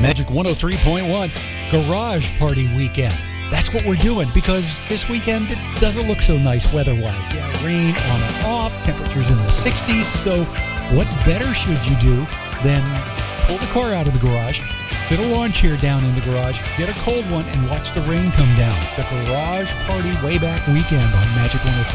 Magic 103.1, Garage Party Weekend. That's what we're doing because this weekend it doesn't look so nice weather-wise. Yeah, rain on and off, temperatures in the 60s. So what better should you do than pull the car out of the garage, sit a lawn chair down in the garage, get a cold one, and watch the rain come down. The Garage Party Way Back Weekend on Magic 103.